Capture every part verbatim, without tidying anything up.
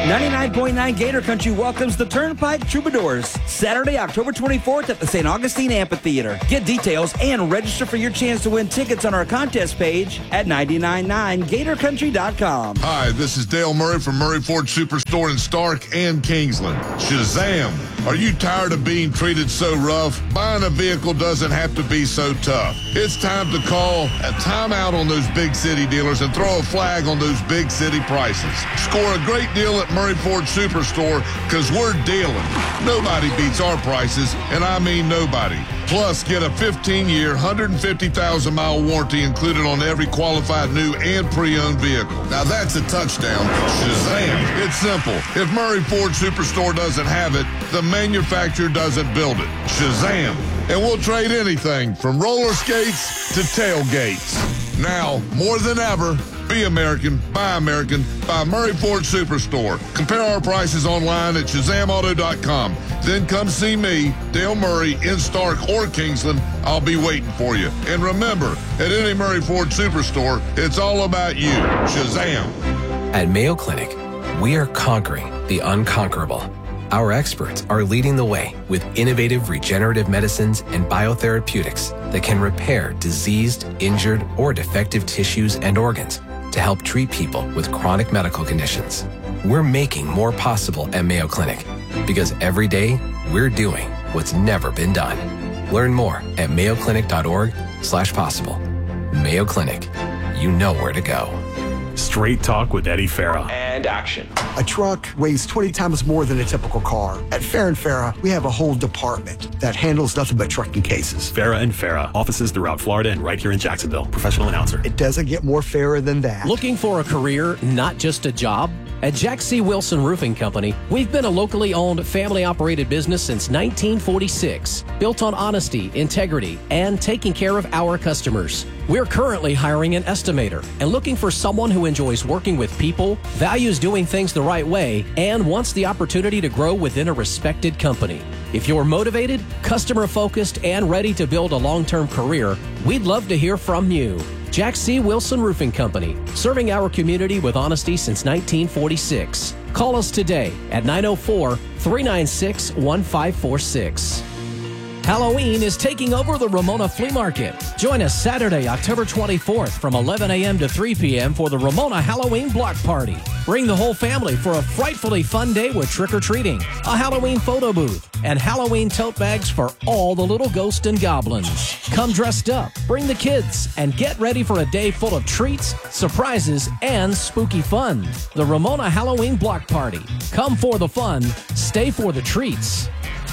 ninety-nine point nine Gator Country welcomes the Turnpike Troubadours Saturday, October twenty-fourth at the Saint Augustine Amphitheater. Get details and register for your chance to win tickets on our contest page at nine nine nine gator country dot com. Hi, this is Dale Murray from Murray Ford Superstore in Stark and Kingsland. Shazam! Are you tired of being treated so rough? Buying a vehicle doesn't have to be so tough. It's time to call a timeout on those big city dealers and throw a flag on those big city prices. Score a great deal at Murray Ford Superstore because we're dealing. Nobody beats our prices, and I mean nobody. Plus, get a fifteen-year, one hundred fifty thousand mile warranty included on every qualified new and pre-owned vehicle. Now that's a touchdown. Shazam! It's simple. If Murray Ford Superstore doesn't have it, the manufacturer doesn't build it. Shazam! And we'll trade anything from roller skates to tailgates. Now, more than ever, be American, buy American, buy Murray Ford Superstore. Compare our prices online at shazam auto dot com. Then come see me, Dale Murray, in Stark or Kingsland. I'll be waiting for you. And remember, at any Murray Ford Superstore, it's all about you. Shazam! At Mayo Clinic, we are conquering the unconquerable. Our experts are leading the way with innovative regenerative medicines and biotherapeutics that can repair diseased, injured, or defective tissues and organs to help treat people with chronic medical conditions. We're making more possible at Mayo Clinic because every day we're doing what's never been done. Learn more at mayo clinic dot org slash possible. Mayo Clinic, you know where to go. Straight Talk with Eddie Farrah. And action. A truck weighs twenty times more than a typical car. At Farrah and Farrah, we have a whole department that handles nothing but trucking cases. Farrah and Farrah, offices throughout Florida and right here in Jacksonville. Professional announcer. It doesn't get more Farrah than that. Looking for a career, not just a job? At Jack C. Wilson Roofing Company, we've been a locally owned, family-operated business since nineteen forty-six, built on honesty, integrity, and taking care of our customers. We're currently hiring an estimator and looking for someone who enjoys working with people, values doing things the right way, and wants the opportunity to grow within a respected company. If you're motivated, customer-focused, and ready to build a long-term career, we'd love to hear from you. Jack C. Wilson Roofing Company, serving our community with honesty since nineteen forty-six. Call us today at nine oh four, three nine six, one five four six. Halloween is taking over the Ramona Flea Market. Join us Saturday, October twenty-fourth from eleven a.m. to three p.m. for the Ramona Halloween Block Party. Bring the whole family for a frightfully fun day with trick-or-treating, a Halloween photo booth, and Halloween tote bags for all the little ghosts and goblins. Come dressed up, bring the kids, and get ready for a day full of treats, surprises, and spooky fun. The Ramona Halloween Block Party. Come for the fun, stay for the treats.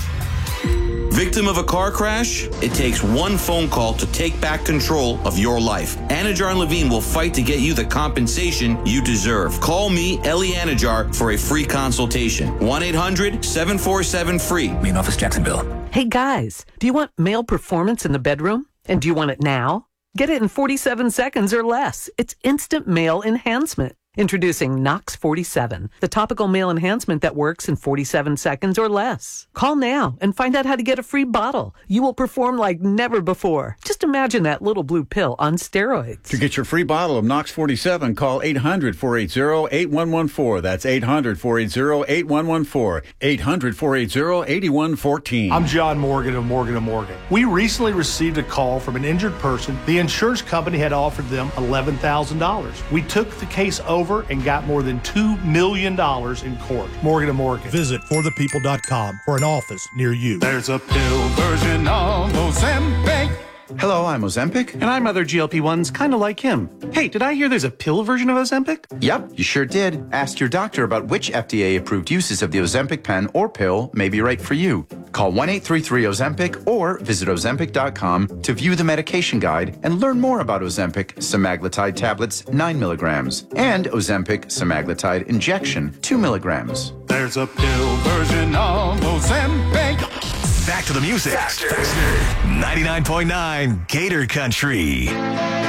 Victim of a car crash? It takes one phone call to take back control of your life. Anajar and Levine will fight to get you the compensation you deserve. Call me, Ellie Anajar, for a free consultation. one eight hundred, seven four seven, free. Main office, Jacksonville. Hey guys, do you want male performance in the bedroom? And do you want it now? Get it in forty-seven seconds or less. It's instant male enhancement. Introducing Nox forty-seven, the topical male enhancement that works in forty-seven seconds or less. Call now and find out how to get a free bottle. You will perform like never before. Just imagine that little blue pill on steroids. To get your free bottle of Nox forty-seven, call eight hundred, four eight zero, eight one one four. That's eight hundred, four eight zero, eight one one four. eight hundred, four eight zero, eight one one four. I'm John Morgan of Morgan and Morgan. We recently received a call from an injured person. The insurance company had offered them eleven thousand dollars. We took the case over and got more than two million dollars in court. Morgan and Morgan. Visit for the people dot com for an office near you. There's a pill version of Ozempic. Hello, I'm Ozempic. And I'm other G L P ones kind of like him. Hey, did I hear there's a pill version of Ozempic? Yep, you sure did. Ask your doctor about which F D A-approved uses of the Ozempic pen or pill may be right for you. Call one eight three three Ozempic or visit ozempic dot com to view the medication guide and learn more about Ozempic semaglutide tablets, nine milligrams, and Ozempic semaglutide injection, two milligrams. There's a pill version of Ozempic. Back to the music. Faster. Faster. ninety-nine point nine Gator Country.